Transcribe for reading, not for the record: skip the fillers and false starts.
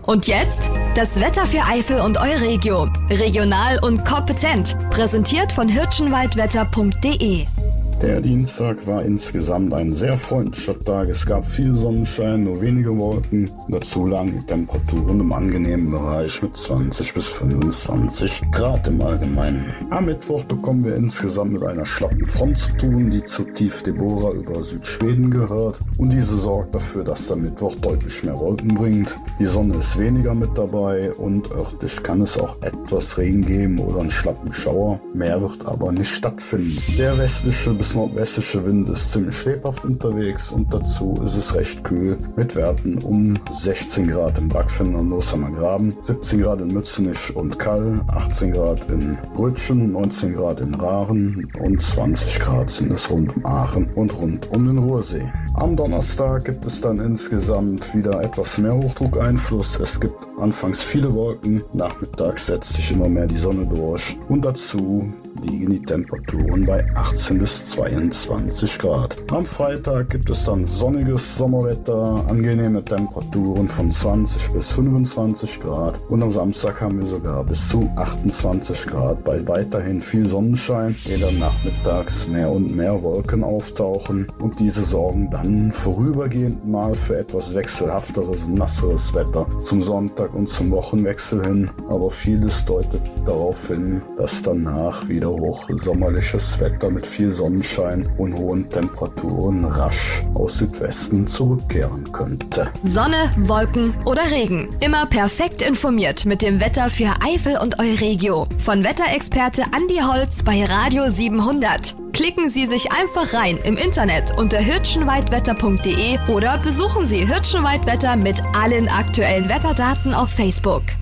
Und jetzt das Wetter für Eifel und Euregio. Regional und kompetent. Präsentiert von hirschenwaldwetter.de. Der Dienstag war insgesamt ein sehr freundlicher Tag. Es gab viel Sonnenschein, nur wenige Wolken. Dazu lagen die Temperaturen im angenehmen Bereich mit 20 bis 25 Grad im Allgemeinen. Am Mittwoch bekommen wir insgesamt mit einer schlappen Front zu tun, die zu Tief Deborah über Südschweden gehört. Und diese sorgt dafür, dass der Mittwoch deutlich mehr Wolken bringt. Die Sonne ist weniger mit dabei und örtlich kann es auch etwas Regen geben oder einen schlappen Schauer. Mehr wird aber nicht stattfinden. Der westliche bis nordwestliche Wind ist ziemlich lebhaft unterwegs und dazu ist es recht kühl mit Werten um 16 Grad im Backfinder und Losheimer Graben, 17 Grad in Mützenich und Kall, 18 Grad in Brötchen, 19 Grad in Rahren und 20 Grad sind es rund um Aachen und rund um den Ruhrsee. Am Donnerstag gibt es dann insgesamt wieder etwas mehr Hochdruckeinfluss. Es gibt anfangs viele Wolken, nachmittags setzt sich immer mehr die Sonne durch und dazu liegen die Temperaturen bei 18 bis 22 Grad. Am Freitag gibt es dann sonniges Sommerwetter, angenehme Temperaturen von 20 bis 25 Grad und am Samstag haben wir sogar bis zu 28 Grad bei weiterhin viel Sonnenschein, ehe dann nachmittags mehr und mehr Wolken auftauchen und diese sorgen dann vorübergehend mal für etwas wechselhafteres und nasseres Wetter zum Sonntag und zum Wochenwechsel hin, aber vieles deutet darauf hin, dass danach wieder hochsommerliches Wetter mit viel Sonnenschein und hohen Temperaturen rasch aus Südwesten zurückkehren könnte. Sonne, Wolken oder Regen. Immer perfekt informiert mit dem Wetter für Eifel und Euregio. Von Wetterexperte Andi Holz bei Radio 700. Klicken Sie sich einfach rein im Internet unter hirschenwaldwetter.de oder besuchen Sie Hirschenwaldwetter mit allen aktuellen Wetterdaten auf Facebook.